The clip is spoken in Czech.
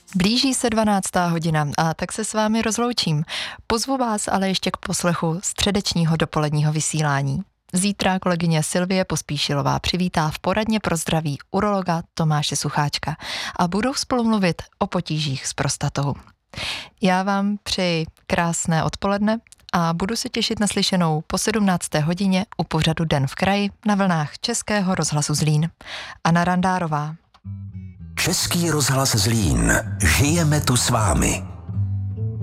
Blíží se 12. hodina a tak se s vámi rozloučím. Pozvu vás ale ještě k poslechu středečního dopoledního vysílání. Zítra kolegyně Silvie Pospíšilová přivítá v poradně pro zdraví urologa Tomáše Sucháčka a budou spolu mluvit o potížích s prostatou. Já vám přeji krásné odpoledne a budu se těšit na slyšenou po 17. hodině u pořadu Den v kraji na vlnách Českého rozhlasu Zlín. Anna Randárová. Český rozhlas Zlín. Žijeme tu s vámi.